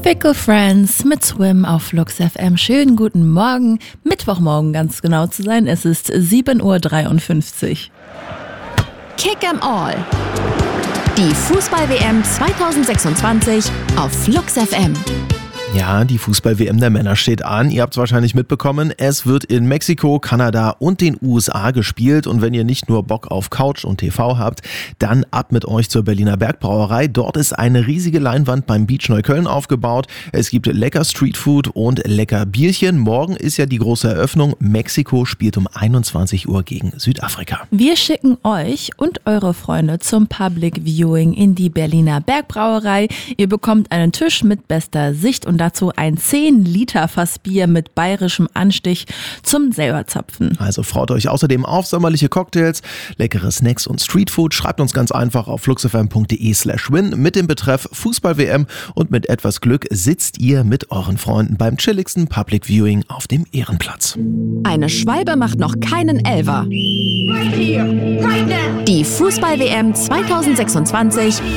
Typical Friends mit Swim auf Flux FM. Schönen guten Morgen, Mittwochmorgen ganz genau zu sein. Es ist 7:53 Uhr. Kick 'em All. Die Fußball-WM 2026 auf Flux FM. Ja, die Fußball-WM der Männer steht an. Ihr habt es wahrscheinlich mitbekommen. Es wird in Mexiko, Kanada und den USA gespielt. Und wenn ihr nicht nur Bock auf Couch und TV habt, dann ab mit euch zur Berliner Bergbrauerei. Dort ist eine riesige Leinwand beim Beach Neukölln aufgebaut. Es gibt lecker Streetfood und lecker Bierchen. Morgen ist ja die große Eröffnung. Mexiko spielt um 21 Uhr gegen Südafrika. Wir schicken euch und eure Freunde zum Public Viewing in die Berliner Bergbrauerei. Ihr bekommt einen Tisch mit bester Sicht und dazu ein 10-Liter-Fass Bier mit bayerischem Anstich zum selberzapfen. Also freut euch außerdem auf sommerliche Cocktails, leckere Snacks und Streetfood. Schreibt uns ganz einfach auf fluxfm.de/win mit dem Betreff Fußball-WM und mit etwas Glück sitzt ihr mit euren Freunden beim chilligsten Public Viewing auf dem Ehrenplatz. Eine Schwalbe macht noch keinen Elfer. Die Fußball-WM 2026